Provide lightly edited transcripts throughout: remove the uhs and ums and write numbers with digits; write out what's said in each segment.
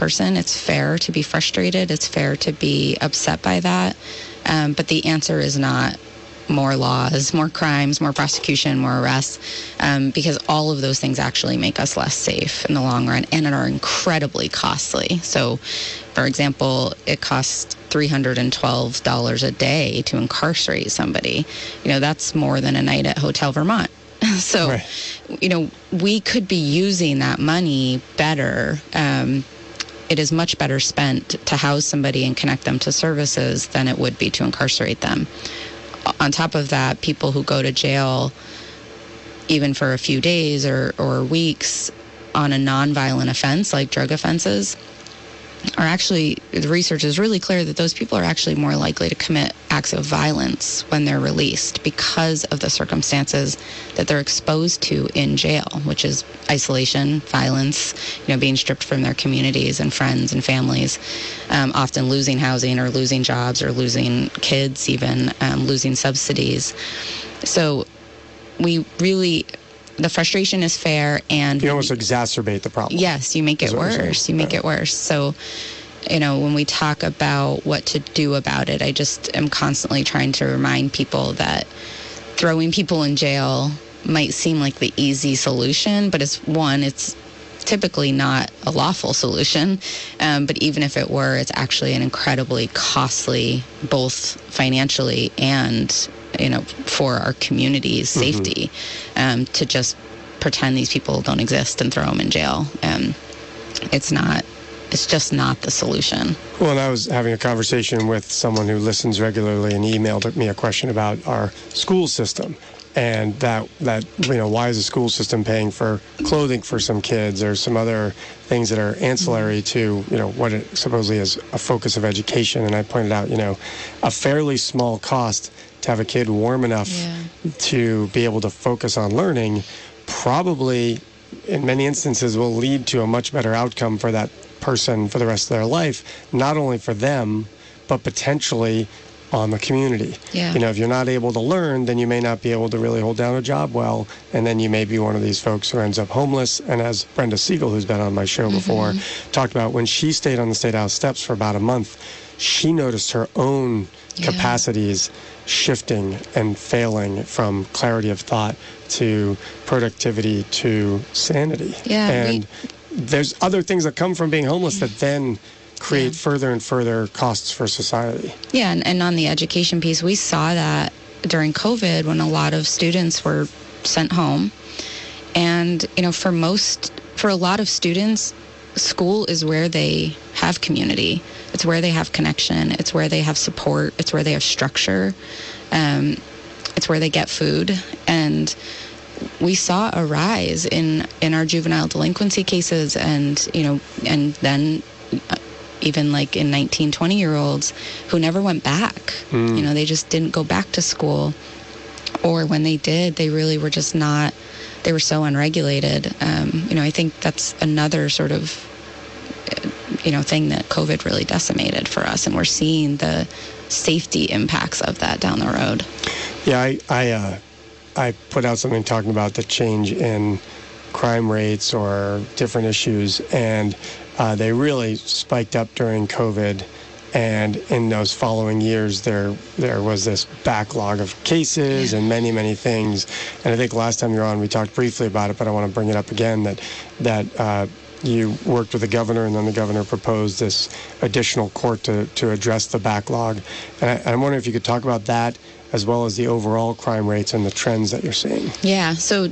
person. It's fair to be frustrated. It's fair to be upset by that. But the answer is not more laws, more crimes, more prosecution, more arrests, because all of those things actually make us less safe in the long run and are incredibly costly. So, for example, it costs $312 a day to incarcerate somebody. That's more than a night at Hotel Vermont. So, right. We could be using that money better. It is much better spent to house somebody and connect them to services than it would be to incarcerate them. On top of that, people who go to jail, even for a few days or weeks on a nonviolent offense like drug offenses, are actually, the research is really clear that those people are actually more likely to commit acts of violence when they're released because of the circumstances that they're exposed to in jail, which is isolation, violence, being stripped from their communities and friends and families, often losing housing or losing jobs or losing kids, even losing subsidies. So the frustration is fair, and you almost exacerbate the problem. Yes, you make it worse. You make it worse. So, when we talk about what to do about it, I just am constantly trying to remind people that throwing people in jail might seem like the easy solution, but it's typically not a lawful solution. But even if it were, it's actually an incredibly costly, both financially and for our community's safety, to just pretend these people don't exist and throw them in jail. It's just not the solution. Well, and I was having a conversation with someone who listens regularly and emailed me a question about our school system. And that why is the school system paying for clothing for some kids or some other things that are ancillary to, what it supposedly is a focus of education. And I pointed out, a fairly small cost to have a kid warm enough to be able to focus on learning probably in many instances will lead to a much better outcome for that person for the rest of their life, not only for them, but potentially on the community. Yeah. If you're not able to learn, then you may not be able to really hold down a job well, and then you may be one of these folks who ends up homeless. And as Brenda Siegel, who's been on my show before, talked about, when she stayed on the State House steps for about a month, she noticed her own capacities shifting and failing from clarity of thought to productivity to sanity. Yeah, and there's other things that come from being homeless that then create further and further costs for society. Yeah, and on the education piece, we saw that during COVID when a lot of students were sent home. And, for a lot of students, school is where they have community. It's where they have connection. It's where they have support. It's where they have structure. It's where they get food. And we saw a rise in our juvenile delinquency cases and then even like in 19, 20-year-olds who never went back. They just didn't go back to school. Or when they did, they really were just not, they were so unregulated. I think that's another sort of, thing that COVID really decimated for us. And we're seeing the safety impacts of that down the road. Yeah, I put out something talking about the change in crime rates or different issues, and they really spiked up during COVID, and in those following years there was this backlog of cases and many, many things. And I think last time you were on we talked briefly about it, but I want to bring it up again, that you worked with the governor, and then the governor proposed this additional court to address the backlog. And I'm wondering if you could talk about that as well as the overall crime rates and the trends that you're seeing. Yeah, so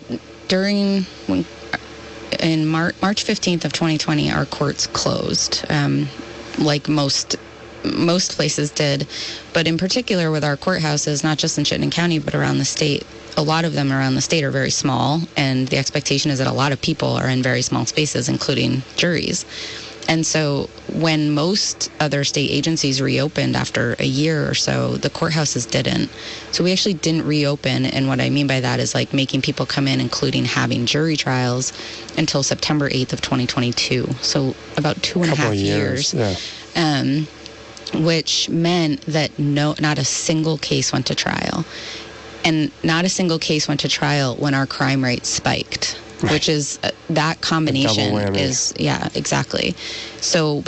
in March 15th of 2020, our courts closed, like most places did. But in particular with our courthouses, not just in Chittenden County, but around the state, a lot of them around the state are very small. And the expectation is that a lot of people are in very small spaces, including juries. And so when most other state agencies reopened after a year or so, the courthouses didn't. So we actually didn't reopen. And what I mean by that is like making people come in, including having jury trials, until September 8th of 2022. So about 2.5 years. Yeah. Which meant that not a single case went to trial. And not a single case went to trial when our crime rate spiked. which is that combination whammy. is, yeah, exactly. So